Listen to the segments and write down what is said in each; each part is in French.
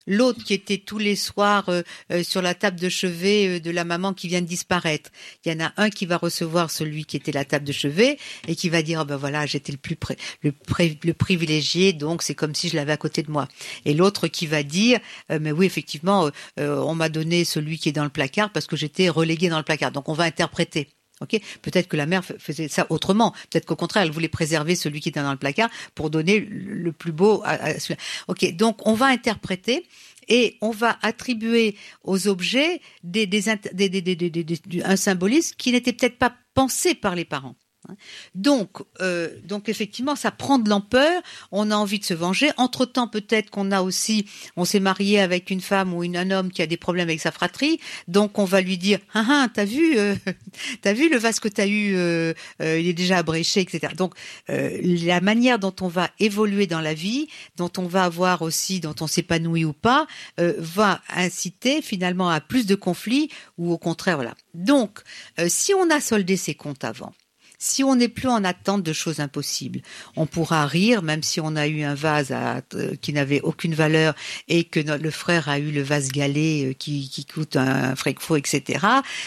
L'autre qui était tous les soirs sur la table de chevet de la maman qui vient de disparaître. Il y en a un qui va recevoir celui qui était la table de chevet et qui va dire, ben voilà, j'étais le privilégié, donc c'est comme si je l'avais à côté de moi. Et l'autre qui va dire, mais oui, effectivement, on m'a donné celui qui est dans le placard parce que j'étais relégué dans le placard. Donc on va interpréter. Okay, peut-être que la mère faisait ça autrement. Peut-être qu'au contraire, elle voulait préserver celui qui était dans le placard pour donner le plus beau à celui-là. Ok, donc on va interpréter et on va attribuer aux objets un symbolisme qui n'était peut-être pas pensé par les parents. Donc effectivement, ça prend de l'ampleur. On a envie de se venger. Entre-temps, peut-être on s'est marié avec une femme ou un homme qui a des problèmes avec sa fratrie. Donc on va lui dire, t'as vu le vase que t'as eu, il est déjà abréché, etc. Donc la manière dont on va évoluer dans la vie, dont on va avoir aussi, dont on s'épanouit ou pas, va inciter finalement à plus de conflits ou au contraire, voilà. Donc si on a soldé ses comptes avant. Si on n'est plus en attente de choses impossibles, on pourra rire, même si on a eu un vase qui n'avait aucune valeur et que le frère a eu le vase galet qui coûte un fric faux, etc.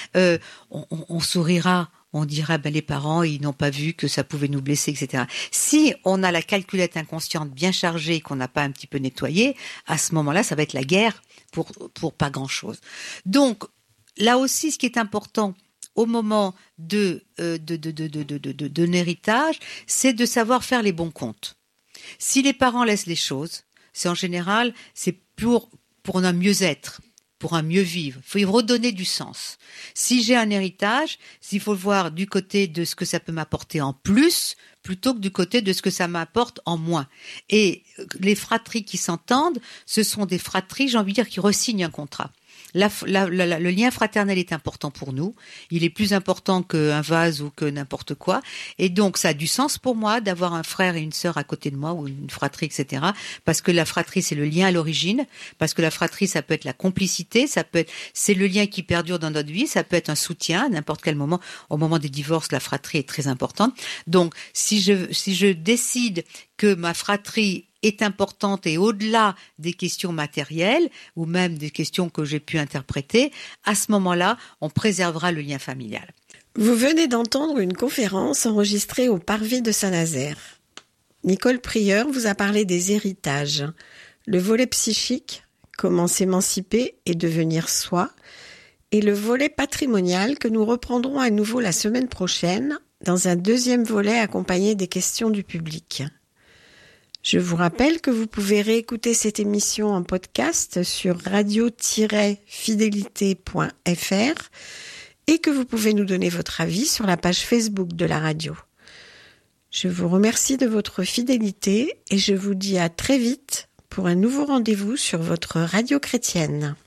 On sourira. On dira, les parents, ils n'ont pas vu que ça pouvait nous blesser, etc. Si on a la calculette inconsciente bien chargée, qu'on n'a pas un petit peu nettoyée, à ce moment-là, ça va être la guerre pour pas grand-chose. Donc, là aussi, ce qui est important, au moment d'un héritage, c'est de savoir faire les bons comptes. Si les parents laissent les choses, c'est en général, c'est pour un mieux-être, pour un mieux vivre. Il faut y redonner du sens. Si j'ai un héritage, il faut le voir du côté de ce que ça peut m'apporter en plus, plutôt que du côté de ce que ça m'apporte en moins. Et les fratries qui s'entendent, ce sont des fratries, j'ai envie de dire, qui re-signent un contrat. Le lien fraternel est important pour nous. Il est plus important qu'un vase ou que n'importe quoi. Et donc, ça a du sens pour moi d'avoir un frère et une sœur à côté de moi ou une fratrie, etc. Parce que la fratrie, c'est le lien à l'origine. Parce que la fratrie, ça peut être la complicité. C'est le lien qui perdure dans notre vie. Ça peut être un soutien à n'importe quel moment. Au moment des divorces, la fratrie est très importante. Donc, si je décide que ma fratrie est importante et au-delà des questions matérielles ou même des questions que j'ai pu interpréter, à ce moment-là, on préservera le lien familial. Vous venez d'entendre une conférence enregistrée au Parvis de Saint-Nazaire. Nicole Prieur vous a parlé des héritages, le volet psychique, comment s'émanciper et devenir soi, et le volet patrimonial que nous reprendrons à nouveau la semaine prochaine dans un deuxième volet accompagné des questions du public. Je vous rappelle que vous pouvez réécouter cette émission en podcast sur radio-fidélité.fr et que vous pouvez nous donner votre avis sur la page Facebook de la radio. Je vous remercie de votre fidélité et je vous dis à très vite pour un nouveau rendez-vous sur votre radio chrétienne.